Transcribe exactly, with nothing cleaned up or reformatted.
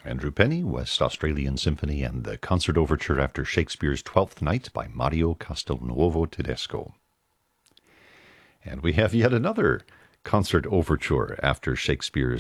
Andrew Penny, West Australian Symphony, and the Concert Overture after Shakespeare's Twelfth Night by Mario Castelnuovo Tedesco. And we have yet another Concert Overture after Shakespeare's